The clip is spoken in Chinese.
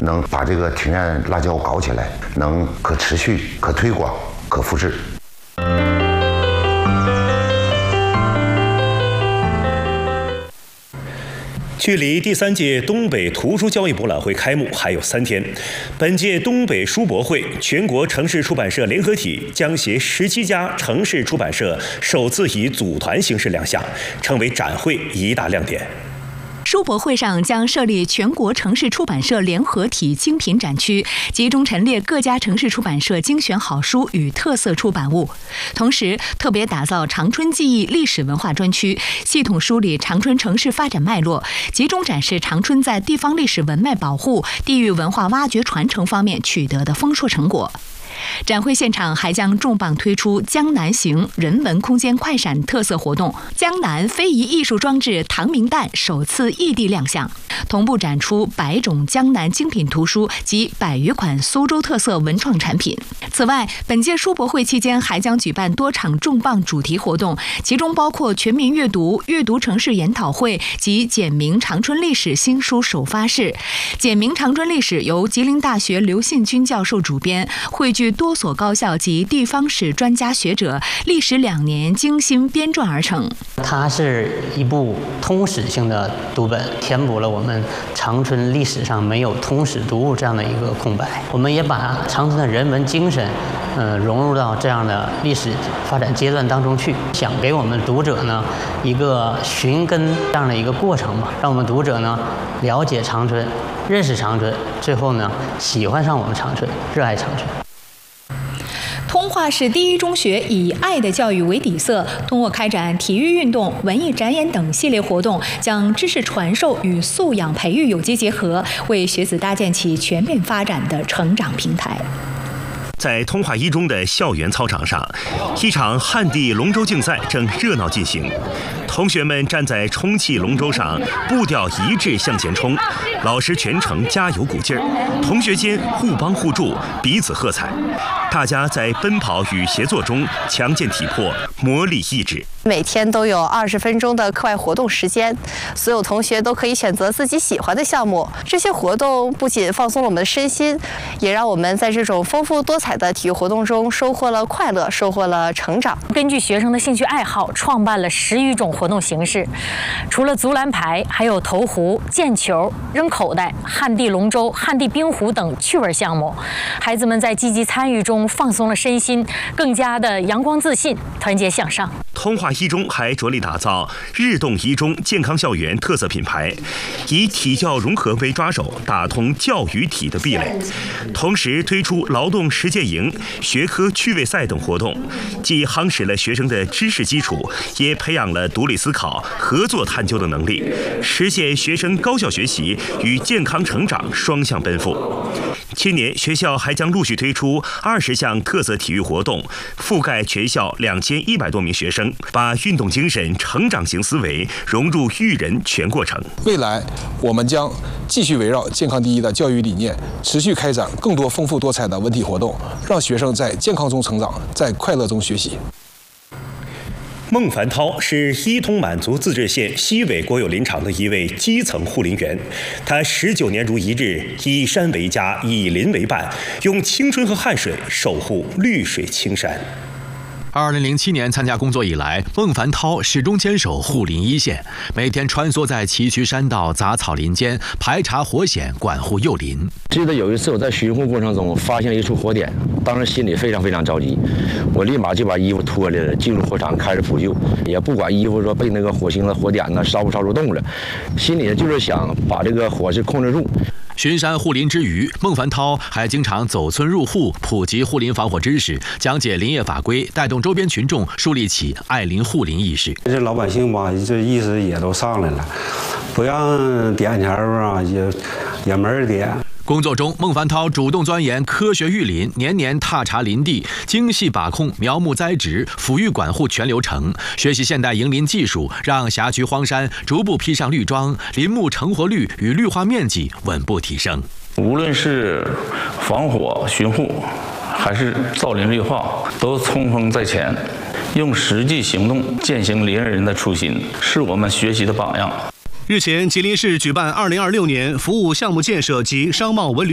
能把这个庭院辣椒搞起来，能可持续、可推广、可复制。 距离第3届东北图书交易博览会开幕还有3天，本届东北书博会全国城市出版社联合体将携17家城市出版社首次以组团形式亮相，成为展会一大亮点。 书博会上将设立全国城市出版社联合体精品展区，集中陈列各家城市出版社精选好书与特色出版物。同时，特别打造长春记忆历史文化专区，系统梳理长春城市发展脉络，集中展示长春在地方历史文脉保护、地域文化挖掘传承方面取得的丰硕成果。展会现场还将重磅推出江南行人文空间快闪特色活动，江南非遗艺术装置唐明蛋首次异地亮相，同步展出100种江南精品图书及100余款苏州特色文创产品。此外，本届书博会期间还将举办多场重磅主题活动，其中包括全民阅读、阅读城市研讨会及简明长春历史新书首发式。简明长春历史由吉林大学刘信军教授主编，汇聚多所高校及地方史专家学者，历时2年精心编撰而成。 它是一部通史性的读本，填补了我们长春历史上没有通史读物这样的一个空白。我们也把长春的人文精神，融入到这样的历史发展阶段当中去，想给我们读者呢一个寻根这样的一个过程吧，让我们读者呢了解长春，认识长春，最后呢喜欢上我们长春，热爱长春。 通化市第一中学以爱的教育为底色，通过开展体育运动、文艺展演等系列活动，将知识传授与素养培育有机结合，为学子搭建起全面发展的成长平台。 在通化一中的校园操场上，一场旱地龙舟竞赛正热闹进行。同学们站在充气龙舟上，步调一致向前冲，老师全程加油鼓劲儿，同学间互帮互助，彼此喝彩。大家在奔跑与协作中强健体魄，磨砺意志。 每天都有20分钟的课外活动时间，所有同学都可以选择自己喜欢的项目。这些活动不仅放松了我们的身心，也让我们在这种丰富多彩的体育活动中收获了快乐，收获了成长。 根据学生的兴趣爱好，创办了10余种活动形式，除了足篮排，还有投壶、毽球、扔口袋、旱地龙舟、旱地冰壶等趣味项目。孩子们在积极参与中放松了身心，更加的阳光自信、团结向上。 通化一中还着力打造日动一中健康校园特色品牌，以体教融合为抓手，打通教与体的壁垒。同时推出劳动实践营、学科趣味赛等活动，既夯实了学生的知识基础，也培养了独立思考、合作探究的能力，实现学生高效学习与健康成长双向奔赴。今年学校还将陆续推出20项特色体育活动，覆盖全校2100多名学生，把运动精神、成长型思维融入育人全过程。 未来我们将继续围绕健康第一的教育理念，持续开展更多丰富多彩的文体活动，让学生在健康中成长，在快乐中学习。 孟凡涛是伊通满族自治县西尾国有林场的一位基层护林员，他19年如一日，以山为家，以林为伴，用青春和汗水守护绿水青山。 2007年参加工作以来，孟凡涛始终坚守护林一线，每天穿梭在崎岖山道、杂草林间，排查火险，管护幼林。 记得有一次我在巡护过程中发现了一处火点，当时心里非常着急，我立马就把衣服脱了，进入火场开始扑救，也不管衣服说被那个火星子、火点呢烧不出动了，心里就是想把这个火势控制住。 巡山护林之余，孟凡涛还经常走村入户，普及护林防火知识，讲解林业法规，带动周边群众树立起爱林护林意识。 这老百姓吧，这意识也都上来了，不让点前啊，也没人点。 工作中，孟凡涛主动钻研科学育林，年年踏查林地，精细把控苗木栽植、抚育管护全流程，学习现代营林技术，让辖区荒山逐步披上绿装，林木成活率与绿化面积稳步提升。 无论是防火巡护，还是造林绿化，都冲锋在前，用实际行动践行林人的初心，是我们学习的榜样。 日前，吉林市举办2026年服务项目建设及商贸文旅